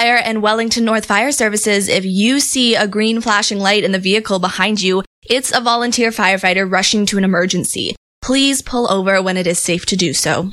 Fire and Wellington North Fire Services. If you see a green flashing light in the vehicle behind you, it's a volunteer firefighter rushing to an emergency. Please pull over when it is safe to do so.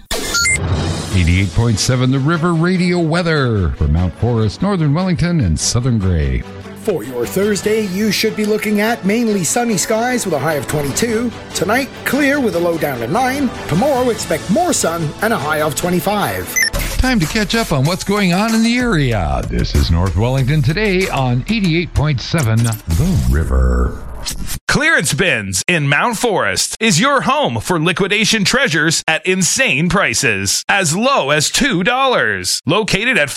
88.7 The River Radio weather for Mount Forest, Northern Wellington, and Southern Grey. For your Thursday, you should be looking at mainly sunny skies with a high of 22. Tonight, clear with a low down to 9. Tomorrow, expect more sun and a high of 25. Time to catch up on what's going on in the area. This is North Wellington today on 88.7 The River. Clearance Bins in Mount Forest is your home for liquidation treasures at insane prices, as low as $2. Located at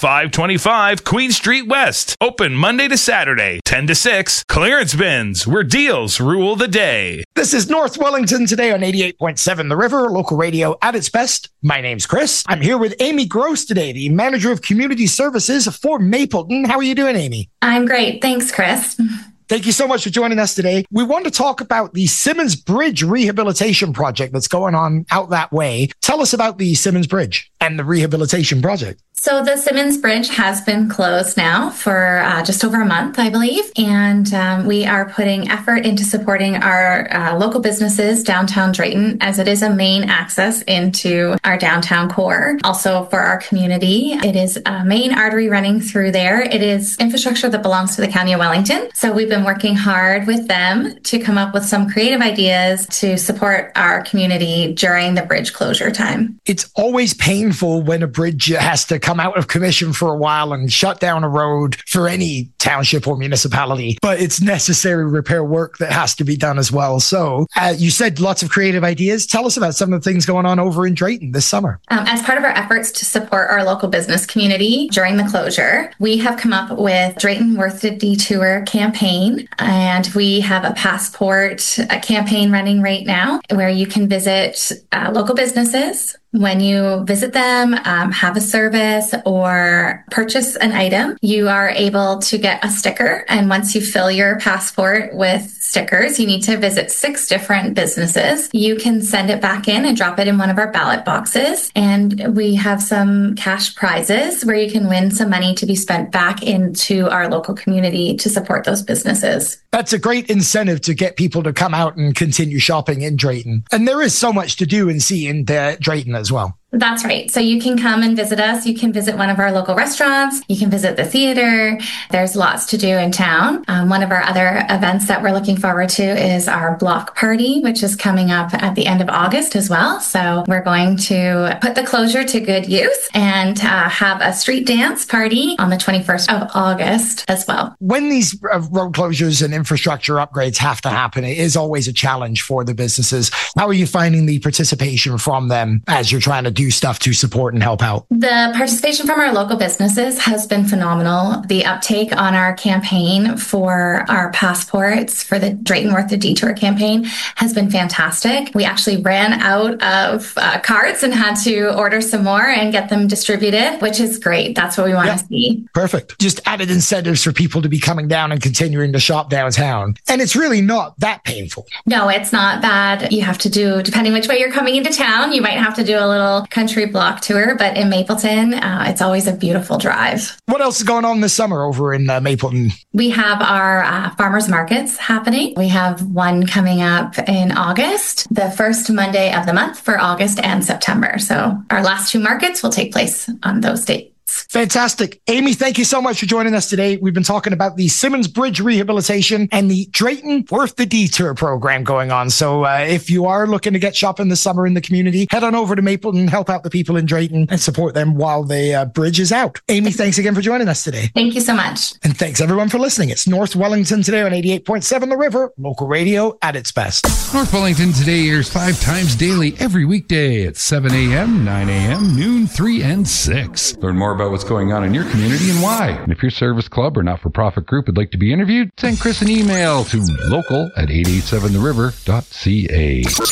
525 Queen Street West. Open Monday to Saturday, 10 to 6. Clearance Bins, where deals rule the day. This is North Wellington today on 88.7 The River, local radio at its best. My name's Chris. I'm here with Amy Gross today, the Manager of Community Services for Mapleton. How are you doing, Amy? I'm great. Thanks, Chris. Thank you so much for joining us today. We want to talk about the Simmons Bridge rehabilitation project that's going on out that way. Tell us about the Simmons Bridge and the rehabilitation project. So the Simmons Bridge has been closed now for just over a month, I believe. And we are putting effort into supporting our local businesses downtown Drayton, as it is a main access into our downtown core. Also for our community, it is a main artery running through there. It is infrastructure that belongs to the County of Wellington. So we've been working hard with them to come up with some creative ideas to support our community during the bridge closure time. It's always painful when a bridge has to come out of commission for a while and shut down a road for any township or municipality, but it's necessary repair work that has to be done as well. So you said lots of creative ideas. Tell us about some of the things going on over in Drayton this summer. As part of our efforts to support our local business community during the closure, we have come up with Drayton Worth the Detour campaign, and we have a passport campaign running right now where you can visit local businesses. When you visit them, have a service, or purchase an item, you are able to get a sticker. And once you fill your passport with stickers, you need to visit 6 different businesses. You can send it back in and drop it in one of our ballot boxes. And we have some cash prizes where you can win some money to be spent back into our local community to support those businesses. That's a great incentive to get people to come out and continue shopping in Drayton. And there is so much to do and see in Drayton as well. That's right. So you can come and visit us. You can visit one of our local restaurants. You can visit the theater. There's lots to do in town. One of our other events that we're looking forward to is our block party, which is coming up at the end of August as well. So we're going to put the closure to good use and have a street dance party on the 21st of August as well. When these road closures and infrastructure upgrades have to happen, it is always a challenge for the businesses. How are you finding the participation from them as you're trying to do stuff to support and help out? The participation from our local businesses has been phenomenal. The uptake on our campaign for our passports for the Drayton Worth the Detour campaign has been fantastic. We actually ran out of cards and had to order some more and get them distributed, which is great. That's what we want to see. Perfect. Just added incentives for people to be coming down and continuing to shop downtown. And it's really not that painful. No, it's not bad. You have to do, depending which way you're coming into town, you might have to do a little country block tour, but in Mapleton, it's always a beautiful drive. What else is going on this summer over in Mapleton? We have our farmers markets happening. We have one coming up in August, the first Monday of the month for August and September. So our last 2 markets will take place on those dates. Fantastic. Amy, thank you so much for joining us today. We've been talking about the Simmons Bridge rehabilitation and the Drayton Worth the Detour program going on. So if you are looking to get shopping this summer in the community, head on over to Mapleton, help out the people in Drayton and support them while the bridge is out. Amy, thanks again for joining us today. Thank you so much. And thanks everyone for listening. It's North Wellington today on 88.7 The River, local radio at its best. North Wellington today airs 5 times daily every weekday at 7 a.m., 9 a.m., noon, 3, and 6. Learn more about what's going on in your community and why. And if your service club or not-for-profit group would like to be interviewed, send Chris an email to local@887theriver.ca.